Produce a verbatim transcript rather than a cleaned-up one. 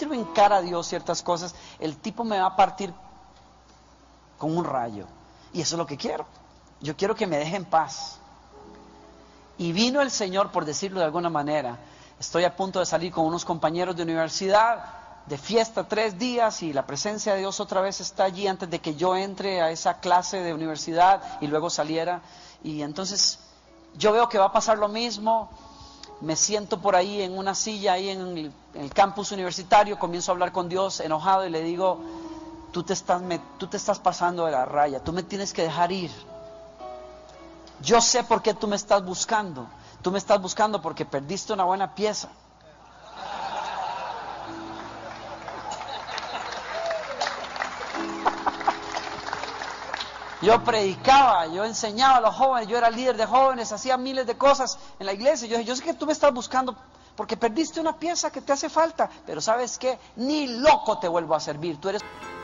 tiro en cara a Dios ciertas cosas, el tipo me va a partir con un rayo. Y eso es lo que quiero. Yo quiero que me deje en paz. Y vino el Señor, por decirlo de alguna manera. Estoy a punto de salir con unos compañeros de universidad, de fiesta tres días, y la presencia de Dios otra vez está allí antes de que yo entre a esa clase de universidad y luego saliera. Y entonces yo veo que va a pasar lo mismo. Me siento por ahí en una silla, ahí en el, en el campus universitario, comienzo a hablar con Dios enojado y le digo, tú te estás, me, tú te estás pasando de la raya, tú me tienes que dejar ir. Yo sé por qué tú me estás buscando. Tú me estás buscando porque perdiste una buena pieza. Yo predicaba, yo enseñaba a los jóvenes, yo era líder de jóvenes, hacía miles de cosas en la iglesia. Yo dije, yo sé que tú me estás buscando porque perdiste una pieza que te hace falta, pero ¿sabes qué? Ni loco te vuelvo a servir. Tú eres...